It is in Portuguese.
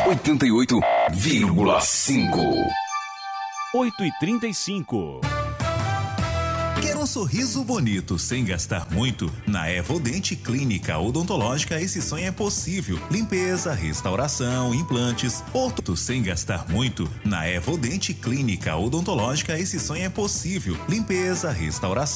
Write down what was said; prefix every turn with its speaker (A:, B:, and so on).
A: 88,5.
B: 8h35.
C: Quer um sorriso bonito sem gastar muito? Na Evodente Clínica Odontológica esse sonho é possível. Limpeza, restauração, implantes, orto sem gastar muito. Na Evodente Clínica Odontológica esse sonho é possível. Limpeza, restauração